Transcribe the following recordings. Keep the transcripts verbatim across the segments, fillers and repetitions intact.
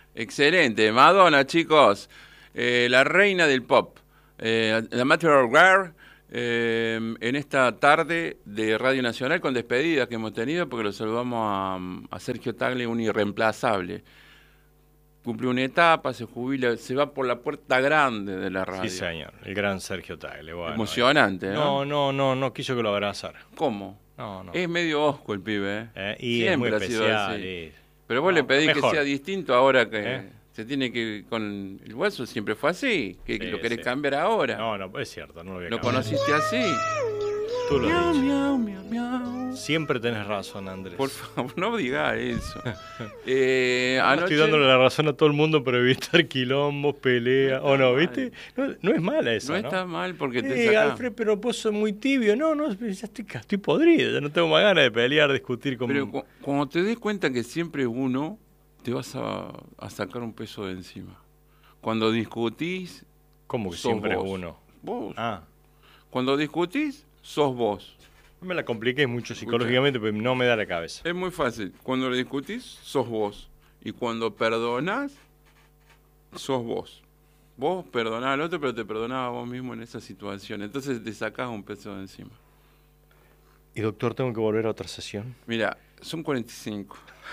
Excelente. Madonna, chicos. Eh, la reina del pop. Eh, la Material Girl. Eh, en esta tarde de Radio Nacional con despedida que hemos tenido, porque lo saludamos a, a Sergio Tagle, un irreemplazable. Cumple una etapa, se jubila, se va por la puerta grande de la radio. Sí, señor, el gran Sergio Tagle. Bueno, emocionante, eh. ¿no? No, no, no, no quiso que lo abrazara. ¿Cómo? No, no. Es medio osco el pibe, ¿eh? eh y siempre es muy ha sido especial, así. Y... Pero vos no, le pedís mejor. que sea distinto ahora que... ¿Eh? Se tiene que, con el hueso siempre fue así, que Sí, lo querés sí. cambiar ahora. No, no, es cierto, no lo voy a ¿Lo cambiar. conociste así? Tú lo Miau, has dicho. miau, miau, miau. Siempre tenés razón, Andrés. Por favor, no digas eso. eh, Ahora anoche... Estoy dándole la razón a todo el mundo para evitar quilombos, peleas. No ¿O no, mal. viste? No, no es mala esa, No ¿no? está mal porque te Eh, sacás. Alfred, pero vos sos muy tibio. No, no, ya estoy, estoy podrido. Ya no tengo más ganas de pelear, discutir con... Pero cu- cuando te des cuenta que siempre uno, te vas a, a sacar un peso de encima. Cuando discutís, ¿Cómo que sos siempre vos. uno? Vos. Ah, Cuando discutís, sos vos. no me la compliqué mucho psicológicamente, pero no me da la cabeza. Es muy fácil. Cuando discutís, sos vos. Y cuando perdonás, sos vos. Vos perdonás al otro, pero te perdonás a vos mismo en esa situación. Entonces te sacás un peso de encima. Y doctor, ¿tengo que volver a otra sesión? Mira, son cuarenta y cinco.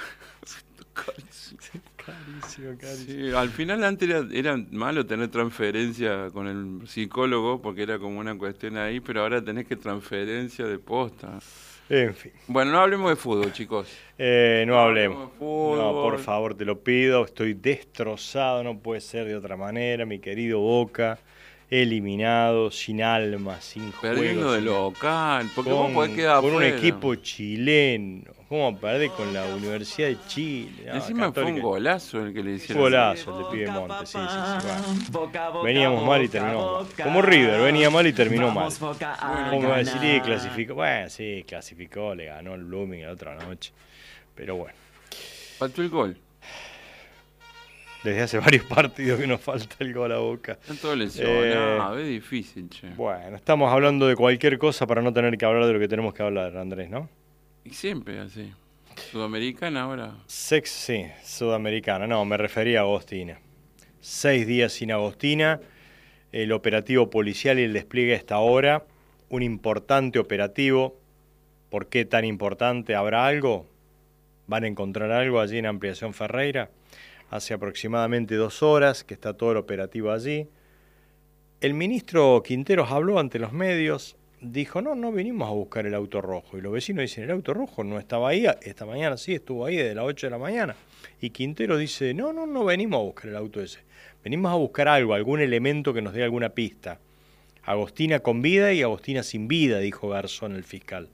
Carísimo, Sí, al final antes era, era malo tener transferencia con el psicólogo porque era como una cuestión ahí, pero ahora tenés que transferencia de posta. En fin. Bueno, no hablemos de fútbol, chicos. Eh, no No hablemos. hablemos de fútbol. No, por favor, te lo pido. Estoy destrozado, no puede ser de otra manera. Mi querido Boca, eliminado, sin alma, sin Perdiendo juego. de sin- local, porque con, vos podés quedar con un afuera. equipo chileno. ¿Cómo perder con la Universidad de Chile? No, Encima fue un Católica. golazo el que le Un hicieron. golazo el de Pibe Monte, sí, sí, sí. Bueno. Veníamos mal y terminamos mal. Como River, venía mal y terminó mal. ¿Cómo me va a decir? Y clasificó. Bueno, sí, clasificó, le ganó el Blooming la otra noche. Pero bueno, Faltó el gol. desde hace varios partidos que nos falta el gol a Boca. Están todos lesionados, es difícil, che. Bueno, estamos hablando de cualquier cosa para no tener que hablar de lo que tenemos que hablar, Andrés, ¿no? Y siempre así. Sudamericana ahora. Sex, sí, sudamericana. No, me refería a Agostina. Seis días sin Agostina. El operativo policial y el despliegue a esta hora. Un importante operativo. ¿Por qué tan importante? ¿Habrá algo? ¿Van a encontrar algo allí en Ampliación Ferreira? Hace aproximadamente dos horas que está todo el operativo allí. El ministro Quinteros habló ante los medios. Dijo, no, no vinimos a buscar el auto rojo. Y los vecinos dicen, el auto rojo no estaba ahí, esta mañana sí, estuvo ahí desde las ocho de la mañana. Y Quintero dice, no, no, no venimos a buscar el auto ese. Venimos a buscar algo, algún elemento que nos dé alguna pista. Agostina con vida y Agostina sin vida, dijo Garzón, el fiscal.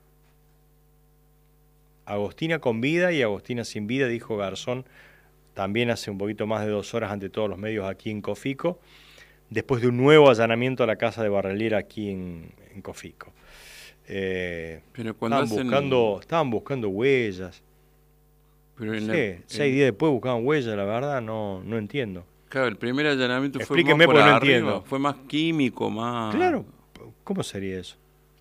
Agostina con vida y Agostina sin vida, dijo Garzón, también hace un poquito más de dos horas ante todos los medios aquí en Cofico, después de un nuevo allanamiento a la casa de Barreliera aquí en, en Cofico. Eh, Pero cuando estaban, hacen... buscando, estaban buscando huellas. Pero en Sí, la- seis en- días después buscaban huellas, la verdad, no, no entiendo. Claro, el primer allanamiento fue Explíqueme, más por porque no arriba, entiendo. fue más químico, más... Claro, ¿cómo sería eso?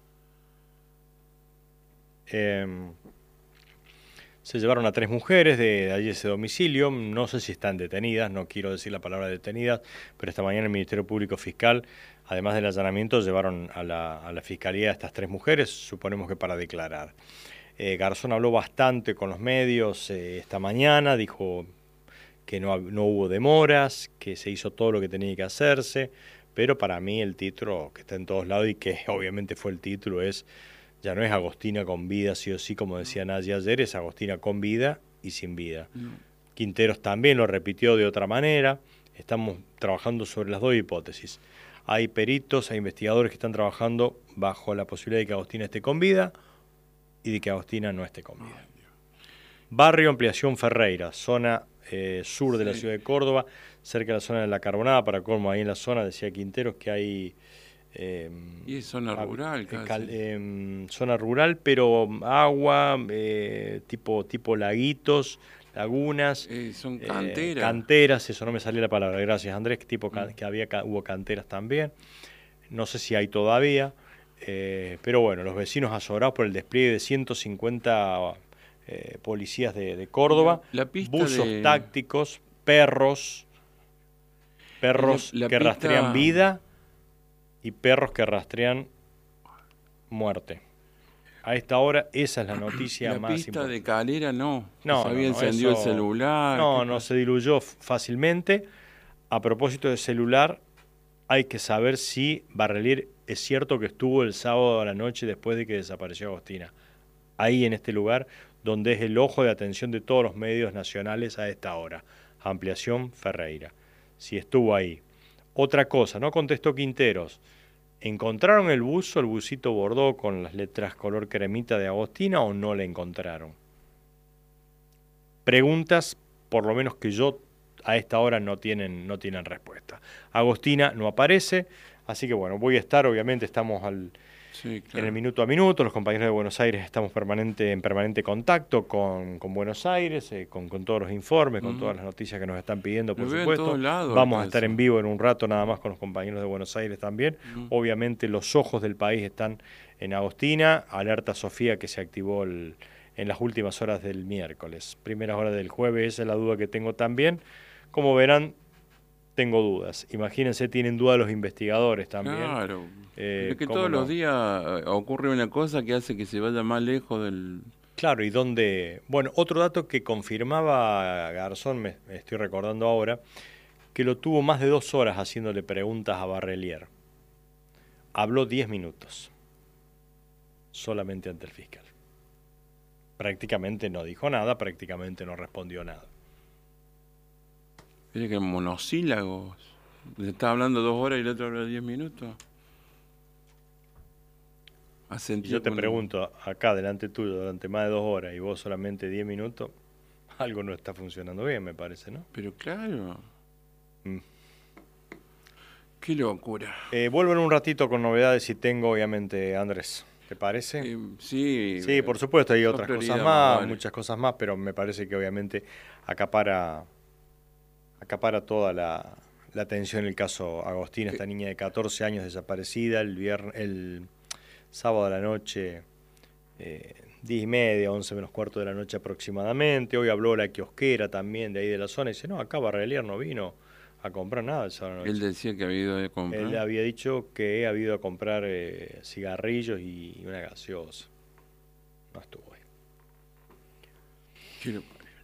Eh, se llevaron a tres mujeres de, de allí ese domicilio, no sé si están detenidas, no quiero decir la palabra detenidas, pero esta mañana el Ministerio Público Fiscal, además del allanamiento, llevaron a la, a la Fiscalía a estas tres mujeres, suponemos que para declarar. Eh, Garzón habló bastante con los medios eh, esta mañana, dijo que no, no hubo demoras, que se hizo todo lo que tenía que hacerse, pero para mí el título que está en todos lados y que obviamente fue el título es, ya no es Agostina con vida sí o sí, como decía Nadia ayer, es Agostina con vida y sin vida. No. Quinteros también lo repitió de otra manera, estamos trabajando sobre las dos hipótesis. Hay peritos, hay investigadores que están trabajando bajo la posibilidad de que Agostina esté con vida y de que Agostina no esté con vida. Barrio Ampliación Ferreira, zona eh, sur de la Sí. ciudad de Córdoba, cerca de la zona de La Carbonada, para colmo ahí en la zona, decía Quinteros, que hay... Eh, Y es zona ah, rural, eh, casi. cal- eh, zona rural, pero agua, eh, tipo, tipo laguitos, lagunas. Eh, son eh, canteras. canteras, eso no me salía la palabra, gracias Andrés, que, tipo, ca- Mm. que había, ca- hubo canteras también. No sé si hay todavía, eh, pero bueno, los vecinos azorados por el despliegue de ciento cincuenta eh, policías de, de Córdoba, La pista buzos de- tácticos, perros, perros la, la que pista... rastrean vida y perros que rastrean muerte. A esta hora esa es la noticia la más pista importante. de Calera no, No, se no, había no, encendido eso... el celular. No, no, se diluyó fácilmente. A propósito de celular, hay que saber si Barrelier es cierto que estuvo el sábado a la noche después de que desapareció Agostina. Ahí en este lugar donde es el ojo de atención de todos los medios nacionales a esta hora. Ampliación Ferreira. Si estuvo ahí. Otra cosa, no contestó Quinteros. ¿Encontraron el buzo, el busito bordó con las letras color cremita de Agostina o no la encontraron? Preguntas, por lo menos que yo a esta hora no tienen, no tienen respuesta. Agostina no aparece, así que bueno, voy a estar, obviamente estamos al, sí, claro. en el minuto a minuto, los compañeros de Buenos Aires estamos permanente, en permanente contacto con, con Buenos Aires, eh, con, con todos los informes, con uh-huh. todas las noticias que nos están pidiendo, por Lo supuesto. Lados, Vamos a estar eso. en vivo en un rato nada más con los compañeros de Buenos Aires también. Uh-huh. Obviamente los ojos del país están en Agostina, alerta Sofía que se activó el, en las últimas horas del miércoles. Primeras horas del jueves, esa es la duda que tengo también. Como verán, tengo dudas. Imagínense, tienen dudas los investigadores también. Claro. Eh, es que todos no? los días ocurre una cosa que hace que se vaya más lejos del... Claro, y dónde... Bueno, otro dato que confirmaba Garzón, me, me estoy recordando ahora, que lo tuvo más de dos horas haciéndole preguntas a Barrelier. Habló diez minutos. Solamente ante el fiscal. Prácticamente no dijo nada, prácticamente no respondió nada. Mire que monosílabos. Está hablando dos horas y el otro habla diez minutos. Y yo te pregunto, acá delante tuyo, durante más de dos horas y vos solamente diez minutos, algo no está funcionando bien, me parece, ¿no? Pero claro. Mm. Qué locura. Eh, vuelvo en un ratito con novedades si tengo, obviamente, Andrés. ¿Te parece? Eh, sí. Sí, por supuesto, hay otras cosas más, vale. muchas cosas más, pero me parece que obviamente acapara... acapara toda la, la atención el caso Agostina, esta niña de catorce años desaparecida, el viernes, el sábado a la noche, eh, diez y media, once menos cuarto de la noche aproximadamente. Hoy habló la kiosquera también de ahí de la zona y dice, no, acá Barrelier no vino a comprar nada el sábado a la noche. Él decía que había ido a comprar. Él había dicho que había ido a comprar eh, cigarrillos y una gaseosa. No estuvo ahí. Quiero...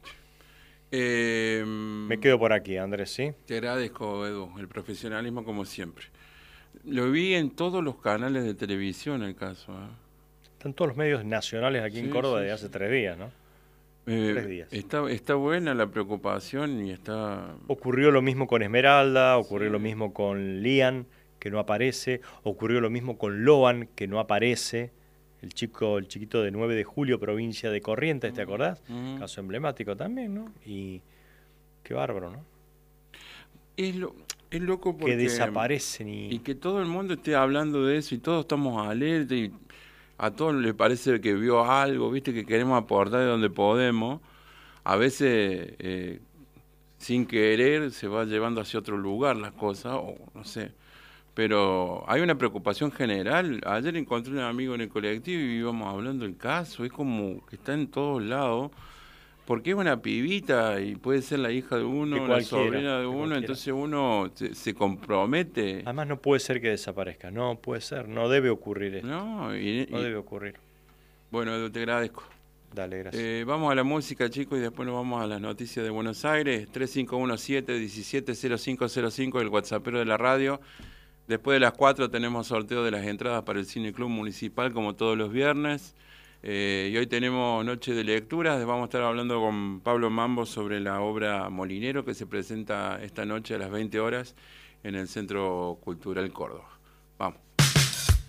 Eh, Me quedo por aquí, Andrés, ¿sí? Te agradezco, Edu, el profesionalismo como siempre. Lo vi en todos los canales de televisión el caso. ¿eh? Están todos los medios nacionales aquí sí, en Córdoba sí, desde hace sí. tres días, ¿no? Eh, tres días. Está, está buena la preocupación y está... Ocurrió lo mismo con Esmeralda, ocurrió sí. lo mismo con Lian, que no aparece, ocurrió lo mismo con Loan, que no aparece. El chico, el chiquito de nueve de julio, provincia de Corrientes, ¿te acordás? Uh-huh. Caso emblemático también, ¿no? Y qué bárbaro, ¿no? Es, lo, es loco porque... Que desaparecen y... Y que todo el mundo esté hablando de eso y todos estamos alerta y a todos les parece que vio algo, ¿viste? Que queremos aportar de donde podemos. A veces, eh, sin querer, se va llevando hacia otro lugar las cosas, o no sé... Pero hay una preocupación general. Ayer encontré un amigo en el colectivo y íbamos hablando del caso. Es como que está en todos lados. Porque es una pibita y puede ser la hija de uno, la sobrina de uno. Entonces uno se, se compromete. Además no puede ser que desaparezca. No puede ser. No debe ocurrir esto. No, y, no y, debe ocurrir. Bueno, Edu, te agradezco. Dale, gracias. Eh, vamos a la música, chicos, y después nos vamos a las noticias de Buenos Aires. tres cinco uno siete, uno siete cero cinco cero cinco, el WhatsAppero de la radio. Después de las cuatro tenemos sorteo de las entradas para el Cine Club Municipal, como todos los viernes. Eh, y hoy tenemos noche de lecturas. Vamos a estar hablando con Pablo Mambo sobre la obra Molinero, que se presenta esta noche a las veinte horas en el Centro Cultural Córdoba. Vamos.